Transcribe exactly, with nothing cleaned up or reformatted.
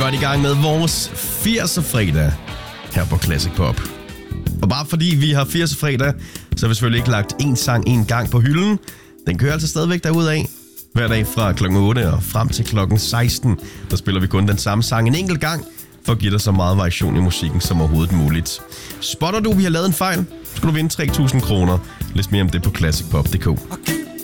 godt i gang med vores firser-fredag her på Classic Pop. Og bare fordi vi har firser-fredag, så har vi selvfølgelig ikke lagt en sang en gang på hylden. Den kører altså stadigvæk derudad. Hver dag fra klokken otte og frem til klokken seksten, der spiller vi kun den samme sang en enkelt gang, for at give dig så meget variation i musikken som overhovedet muligt. Spotter du, vi har lavet en fejl, så skal du vinde tre tusind kroner. Læs mere om det på classic pop punktum d k.